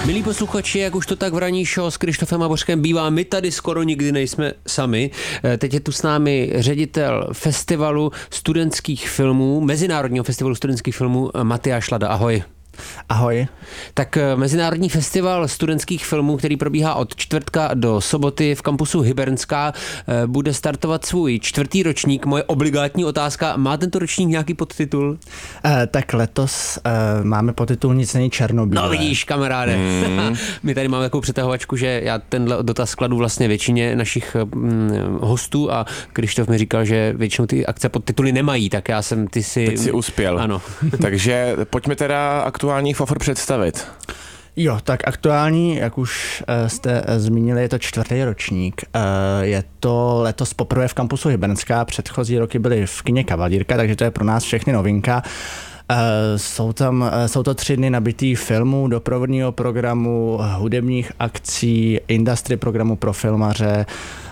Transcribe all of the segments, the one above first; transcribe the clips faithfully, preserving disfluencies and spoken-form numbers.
Milí posluchači, jak už to tak v ranní show s Krištofem a Bořkem bývá, my tady skoro nikdy nejsme sami. Teď je tu s námi ředitel festivalu studentských filmů, Mezinárodního festivalu studentských filmů Matyáš Lada. Ahoj. Ahoj. Tak Mezinárodní festival studentských filmů, který probíhá od čtvrtka do soboty v kampusu Hybernská, bude startovat svůj čtvrtý ročník. Moje obligátní otázka, má tento ročník nějaký podtitul? Eh, tak letos eh, máme podtitul Nic není černobílé. No vidíš, kamaráde. Mm. My tady máme takovou přetahovačku, že já tenhle dotaz kladu vlastně většině našich mm, hostů a Krištof mi říkal, že většinou ty akce podtituly nemají, tak já jsem ty si... Teď si uspěl. Ano. Takže pojďme teda aktuální fofr představit. Jo, tak aktuální, jak už uh, jste uh, zmínili, je to čtvrtý ročník. Uh, je to letos poprvé v kampusu Hybernská, předchozí roky byly v kině Kavalírka, takže to je pro nás všechny novinka. Uh, jsou tam, uh, jsou to tři dny nabitý filmů, doprovodního programu, hudebních akcí, industry programu pro filmaře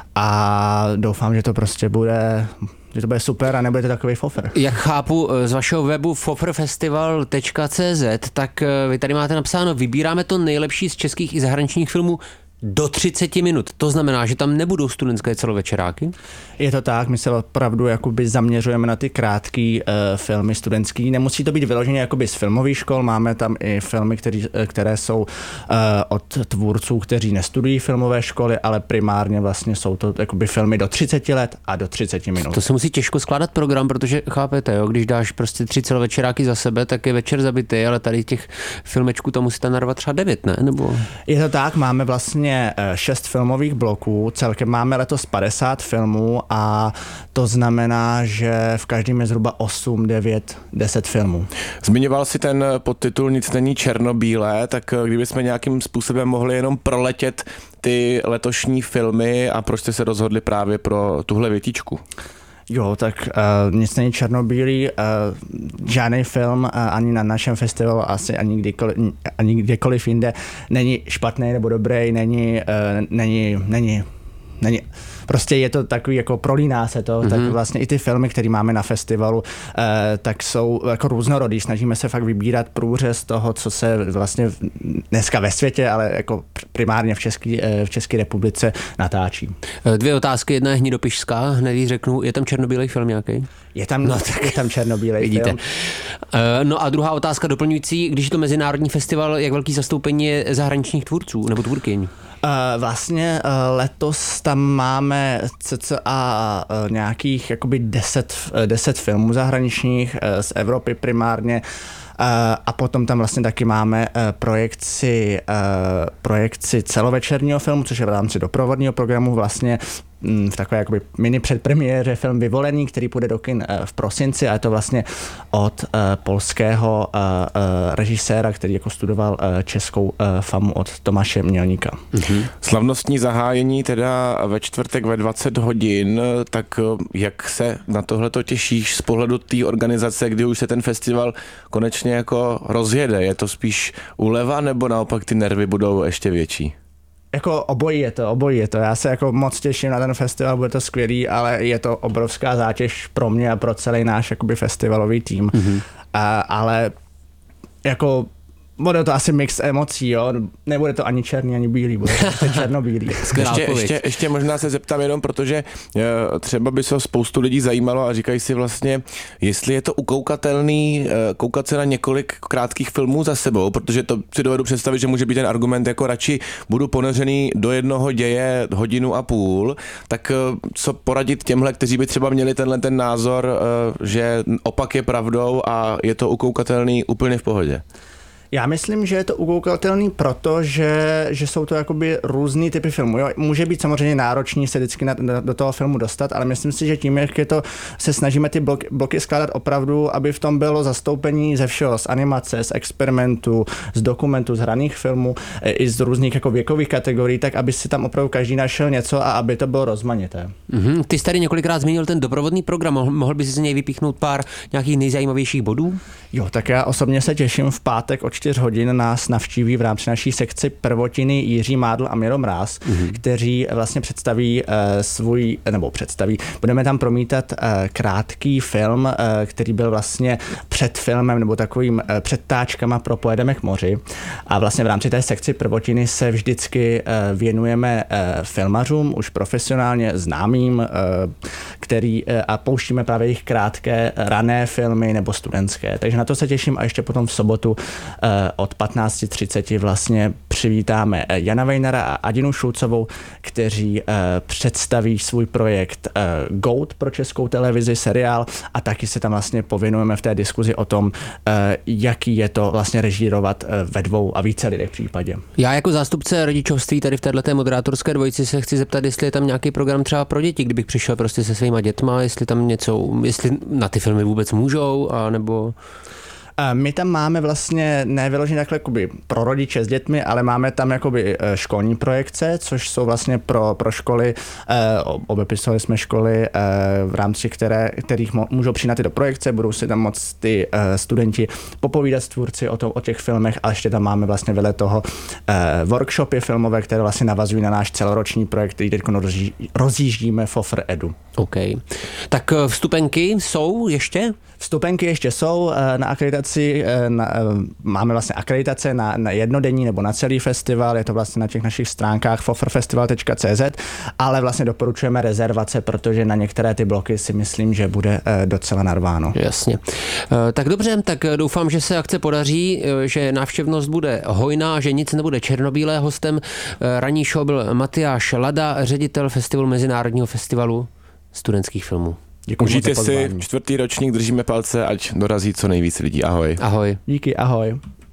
a doufám, že to prostě bude... že to bude super a nebude to takový fofr. Jak chápu z vašeho webu fofrfestival tečka cé zet, tak vy tady máte napsáno, vybíráme to nejlepší z českých i zahraničních filmů do třicet minut. To znamená, že tam nebudou studentské celovečeráky? Je to tak, my se opravdu jakoby zaměřujeme na ty krátké uh, filmy studentský. Nemusí to být vyloženě jakoby z filmových škol, máme tam i filmy, který, které jsou uh, od tvůrců, kteří nestudují filmové školy, ale primárně vlastně jsou to jakoby filmy do třicet let a do třicet minut. To se musí těžko skládat program, protože chápete, jo, když dáš prostě tři celovečeráky za sebe, tak je večer zabitý, ale tady těch filmečků tam musíte narvat třeba devět, ne? Nebo... Je to tak, máme vlastně šest filmových bloků, celkem máme letos padesát filmů a to znamená, že v každém je zhruba osm, devět, deset filmů. Zmiňoval si ten podtitul Nic není černobílé, tak kdybychom nějakým způsobem mohli jenom proletět ty letošní filmy a proč jste se rozhodli právě pro tuhle větičku? Jo, tak uh, nic není černobílý, uh, žádný film uh, ani na našem festivalu, asi ani kdykoliv, ani kdekoliv jinde není špatný nebo dobrý, není, uh, není, není, není, prostě je to takový, jako prolíná se to, mm-hmm. tak vlastně i ty filmy, které máme na festivalu, eh, tak jsou jako různorodý. Snažíme se fakt vybírat průřez toho, co se vlastně dneska ve světě, ale jako primárně v České eh, v České republice natáčí. Dvě otázky, jedna je hnidopišská, hned jí řeknu, je tam černobílej film nějaký? Je tam, no, tak je tam černobílej vidíte. Film. No a druhá otázka doplňující, když je to mezinárodní festival, jak velký zastoupení je zahraničních tvůrců nebo tvůrkyň? Uh, vlastně uh, letos tam máme cca uh, nějakých jakoby deset, uh, deset filmů zahraničních uh, z Evropy primárně. Uh, a potom tam vlastně taky máme uh, projekci, uh, projekci celovečerního filmu, což je v rámci doprovodního programu vlastně mm, v takové jakoby mini předpremiéře film Vyvolený, který půjde do kin uh, v prosinci a je to vlastně od uh, polského uh, uh, režiséra, který jako studoval uh, českou uh, famu od Tomáše Mělníka. Mm-hmm. Slavnostní zahájení teda ve čtvrtek ve dvacet hodin, tak jak se na tohleto těšíš z pohledu té organizace, kdy už se ten festival konečně jako rozjede? Je to spíš úleva, nebo naopak ty nervy budou ještě větší? Jako obojí je to, obojí je to. Já se jako moc těším na ten festival, bude to skvělý, ale je to obrovská zátěž pro mě a pro celý náš jakoby festivalový tým. Mm-hmm. A, ale jako bude to asi mix emocí, jo. Nebude to ani černý, ani bílý, bude to černobílý. ještě, ještě, ještě možná se zeptám jenom, protože třeba by se spoustu lidí zajímalo a říkají si vlastně, jestli je to ukoukatelný, koukat se na několik krátkých filmů za sebou, protože to si dovedu představit, že může být ten argument, jako radši budu ponořený do jednoho děje hodinu a půl, tak co poradit těmhle, kteří by třeba měli tenhle ten názor, že opak je pravdou a je to ukoukatelný úplně v pohodě? Já myslím, že je to ukoukatelný, protože že jsou to jakoby různý typy filmů. Jo, může být samozřejmě náročný se vždycky na, do toho filmu dostat, ale myslím si, že tím, jak je to, se snažíme ty bloky, bloky skládat opravdu, aby v tom bylo zastoupení ze všeho, z animace, z experimentů, z dokumentů, z hraných filmů, i z různých jako věkových kategorií, tak aby si tam opravdu každý našel něco a aby to bylo rozmanité. Mm-hmm. Ty jsi tady několikrát zmínil ten doprovodný program, mohl, mohl bys z něj vypíchnout pár nějakých nejzajímavějších bodů? Jo, tak já osobně se těším v pátek od čtyř hodin nás navštíví v rámci naší sekci prvotiny Jiří Mádl a Miro Mráz, mm-hmm. kteří vlastně představí uh, svůj, nebo představí, budeme tam promítat uh, krátký film, uh, který byl vlastně před filmem nebo takovým uh, předtáčkama pro Pojedeme k moři. A vlastně v rámci té sekci prvotiny se vždycky uh, věnujeme uh, filmařům, už profesionálně známým, uh, který uh, a pouštíme právě jejich krátké rané filmy nebo studentské. Takže na to se těším a ještě potom v sobotu uh, od patnáct třicet vlastně přivítáme Jana Vejnara a Adinu Šulcovou, kteří uh, představí svůj projekt uh, Goat pro Českou televizi, seriál, a taky se tam vlastně pověnujeme v té diskuzi o tom, uh, jaký je to vlastně režírovat uh, ve dvou a více lidech v případě. Já jako zástupce rodičovství tady v této moderátorské dvojici se chci zeptat, jestli je tam nějaký program třeba pro děti, kdybych přišel prostě se svýma dětma, jestli tam něco, jestli na ty filmy vůbec můžou, a nebo... My tam máme vlastně nevyloženě takhle jakoby pro rodiče s dětmi, ale máme tam jakoby školní projekce, což jsou vlastně pro, pro školy, obepisovali jsme školy, v rámci které, kterých můžou přijít do projekce, budou si tam moc ty studenti popovídat s tvůrci o, to, o těch filmech, a ještě tam máme vlastně vedle toho workshopy filmové, které vlastně navazují na náš celoroční projekt, který teď rozjíždíme F O F R Edu. OK. Tak vstupenky jsou ještě? Vstupenky ještě jsou na akreditaci, na, máme vlastně akreditace na, na jednodenní nebo na celý festival, je to vlastně na těch našich stránkách fofrfestival tečka cé zet, ale vlastně doporučujeme rezervace, protože na některé ty bloky si myslím, že bude docela narváno. Jasně. Tak dobře, tak doufám, že se akce podaří, že návštěvnost bude hojná, že nic nebude černobílé. Hostem ranní show byl Matyáš Lada, ředitel festivalu Mezinárodního festivalu studentských filmů. Děkuji. Užijte si čtvrtý ročník, držíme palce, ať dorazí co nejvíc lidí. Ahoj. Ahoj. Díky, ahoj.